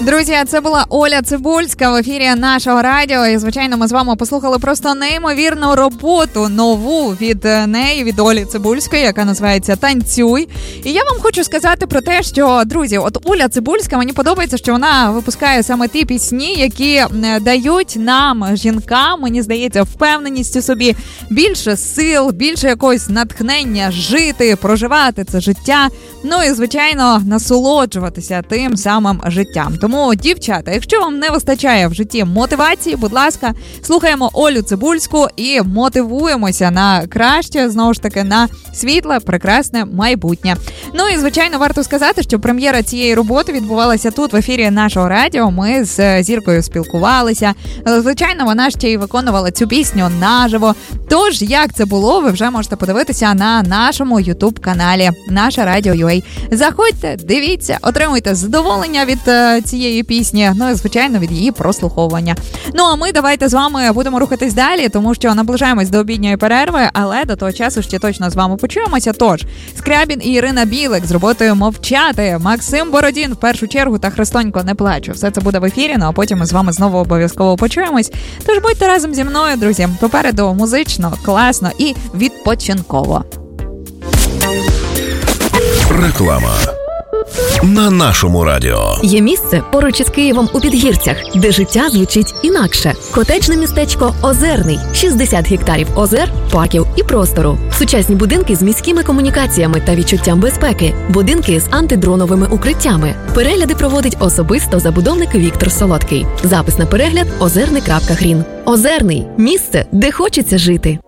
Друзі, це була Оля Цибульська в ефірі нашого радіо. І, звичайно, ми з вами послухали просто неймовірну роботу, нову від неї, від Олі Цибульської, яка називається «Танцюй». І я вам хочу сказати про те, що, друзі, от Оля Цибульська, мені подобається, що вона випускає саме ті пісні, які дають нам, жінкам, мені здається, впевненість у собі, більше сил, більше якогось натхнення жити, проживати це життя, ну і, звичайно, насолоджуватися тим самим життям. Тому, дівчата, якщо вам не вистачає в житті мотивації, будь ласка, слухаємо Олю Цибульську і мотивуємося на краще, знову ж таки, на світле, прекрасне майбутнє. Ну і, звичайно, варто сказати, що прем'єра цієї роботи відбувалася тут, в ефірі нашого радіо. Ми з зіркою спілкувалися. Звичайно, вона ще й виконувала цю пісню наживо. Тож, як це було, ви вже можете подивитися на нашому YouTube-каналі «Наше Радіо.UA». Заходьте, дивіться, отримуйте задоволення від цієї пісні, ну і, звичайно, від її прослуховування. Ну, а ми давайте з вами будемо рухатись далі, тому що наближаємось до обідньої перерви, але до того часу ще точно з вами почуємося. Тож, Скрябін і Ірина Білик з роботою «Мовчати», Максим Бородін в першу чергу та «Христонько, не плачу». Все це буде в ефірі, ну а потім ми з вами знову обов'язково почуємось. Тож будьте разом зі мною, друзі. Попереду музично, класно і відпочинково. Реклама на нашому радіо. Є місце поруч із Києвом у Підгірцях, де життя звучить інакше. Котеджне містечко Озерний. 60 гектарів озер, парків і простору. Сучасні будинки з міськими комунікаціями та відчуттям безпеки. Будинки з антидроновими укриттями. Перегляди проводить особисто забудовник Віктор Солодкий. Запис на перегляд озерний.грін. Озерний – місце, де хочеться жити.